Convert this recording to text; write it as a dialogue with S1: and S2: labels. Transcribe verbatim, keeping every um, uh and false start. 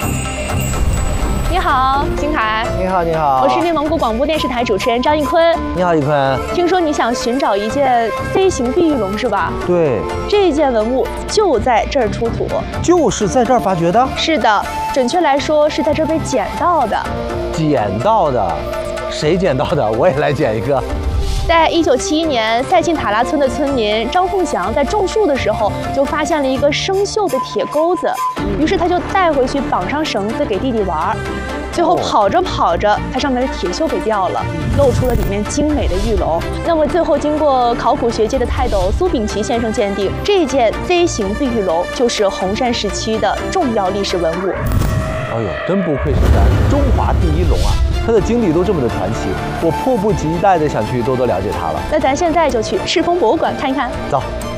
S1: 你好，金凯。
S2: 你好，你好。
S1: 我是内蒙古广播电视台主持人张一坤。
S2: 你好，一坤。
S1: 听说你想寻找一件 C 型碧玉龙是吧？
S2: 对。
S1: 这件文物就在这儿出土。
S2: 就是在这儿发掘的？
S1: 是的，准确来说是在这儿被捡到的。
S2: 捡到的？谁捡到的？我也来捡一个。
S1: 在一九七一年，赛沁塔拉村的村民张凤祥在种树的时候，就发现了一个生锈的铁钩子，于是他就带回去绑上绳子给弟弟玩。最后跑着跑着，它上面的铁锈给掉了，露出了里面精美的玉龙。那么最后经过考古学界的泰斗苏秉琦先生鉴定，这件 C 型碧玉龙就是红山时期的重要历史文物。
S2: 哎呦，真不愧是咱中华第一龙啊！它的经历都这么的传奇，我迫不及待的想去多多了解它了。
S1: 那咱现在就去赤峰博物馆看一看。
S2: 走。